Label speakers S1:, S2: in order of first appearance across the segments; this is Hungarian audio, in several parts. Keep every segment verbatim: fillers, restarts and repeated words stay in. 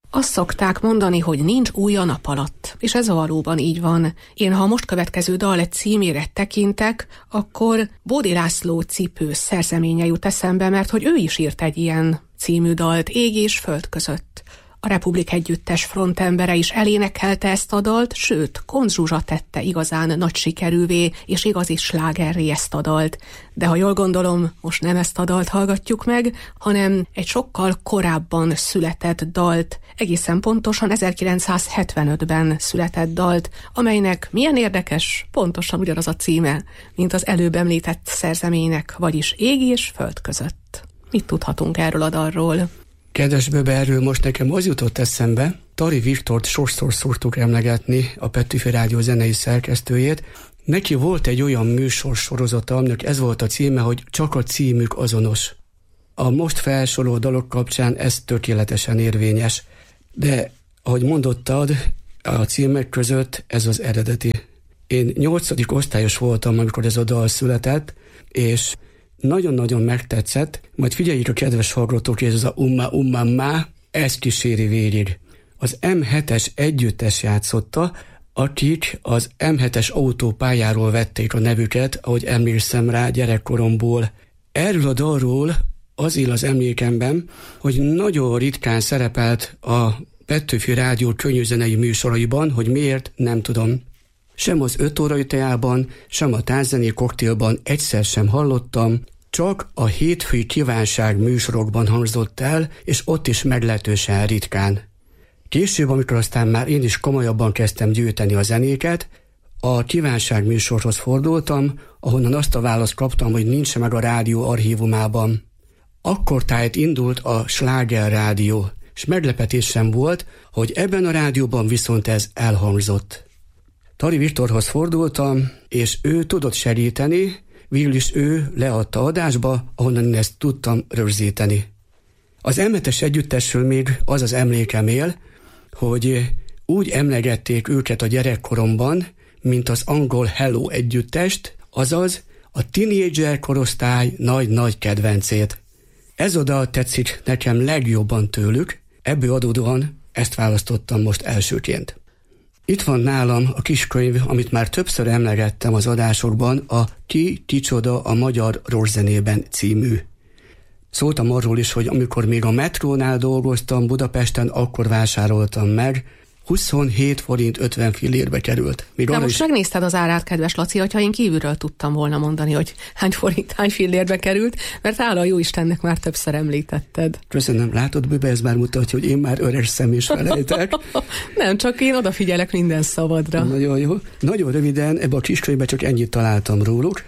S1: Azt szokták mondani, hogy nincs új a nap alatt, és ez valóban így van. Én, ha a most következő dal címére tekintek, akkor Bódi László Cipő szerzeménye jut eszembe, mert hogy ő is írt egy ilyen című dalt, Ég és föld között. A Republik Együttes frontembere is elénekelte ezt a dalt, sőt, Koncz Zsuzsa tette igazán nagy sikerűvé, és igazi slágerré ezt a dalt. De ha jól gondolom, most nem ezt a dalt hallgatjuk meg, hanem egy sokkal korábban született dalt, egészen pontosan ezerkilencszázhetvenötben született dalt, amelynek milyen érdekes, pontosan ugyanaz a címe, mint az előbb említett szerzeménynek, vagyis Ég és föld között. Mit tudhatunk erről a dalról?
S2: Kedves Böbe, erről most nekem az jutott eszembe, Tari Viktort sokszor szoktuk emlegetni, a Petőfi Rádió zenei szerkesztőjét. Neki volt egy olyan műsor sorozata, aminek ez volt a címe, hogy Csak a címük azonos. A most felsorolt dalok kapcsán ez tökéletesen érvényes. De, ahogy mondottad, a címek között ez az eredeti. Én nyolcadik osztályos voltam, amikor ez a dal született, és nagyon-nagyon megtetszett, majd figyeljük a kedves hallgatók, és ez a umma umma má, ez kíséri végig. Az em hetes együttes játszotta, akik az em hetes autópályáról vették a nevüket, ahogy emlékszem rá gyerekkoromból. Erről a dalról az él az emlékemben, hogy nagyon ritkán szerepelt a Petőfi Rádió könnyűzenei műsoraiban, hogy miért, nem tudom. Sem az öt órai teában, sem a tánzzené koktélban egyszer sem hallottam, csak a hétfői kívánság műsorokban hangzott el, és ott is meglehetősen ritkán. Később, amikor aztán már én is komolyabban kezdtem gyűjteni a zenéket, a kívánság műsorhoz fordultam, ahonnan azt a választ kaptam, hogy nincs meg a rádió archívumában. Akkor tájt indult a Sláger Rádió, és meglepetésem volt, hogy ebben a rádióban viszont ez elhangzott. Tari Viktorhoz fordultam, és ő tudott segíteni, végül is ő leadta adásba, ahonnan én ezt tudtam rögzíteni. Az em hetes együttesről még az az emlékem él, hogy úgy emlegették őket a gyerekkoromban, mint az angol Hello együttest, azaz a tínédzser korosztály nagy-nagy kedvencét. Ez oda tetszik nekem legjobban tőlük, ebből adódóan ezt választottam most elsőként. Itt van nálam a kiskönyv, amit már többször emlegettem az adásokban, a Ki, kicsoda a magyar rockzenében című. Szóltam arról is, hogy amikor még a metrónál dolgoztam Budapesten, akkor vásároltam meg, huszonhét forint ötven fillérbe került. Még
S1: De most
S2: is...
S1: megnézted az árát, kedves Laci, hogyha én kívülről tudtam volna mondani, hogy hány forint, hány fillérbe került, mert áll a jóistennek már többször említetted.
S2: Köszönöm, látod, Böbe, ez már mutatja, hogy én már öreg szem is felejtek.
S1: Nem, csak én odafigyelek minden szavadra.
S2: Nagyon jó. Nagyon röviden, ebben a kiskönyvben csak ennyit találtam róluk.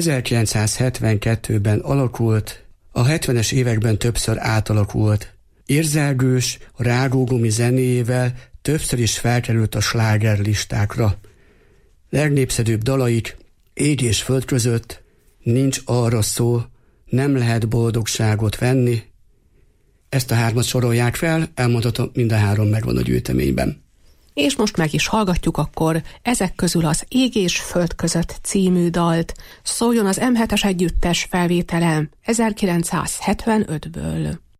S2: ezerkilencszázhetvenkettőben alakult, a hetvenes években többször átalakult. Érzelgős, rágógumi zenéjével többször is felkerült a slágerlistákra. Legnépszerűbb dalaik Ég és föld között, Nincs arra szó, Nem lehet boldogságot venni. Ezt a hármat sorolják fel, elmondhatom, mind a három megvan a gyűjteményben.
S1: És most meg is hallgatjuk akkor ezek közül az Ég és föld között című dalt. Szóljon az em hetes együttes felvételem ezerkilencszázhetvenötből.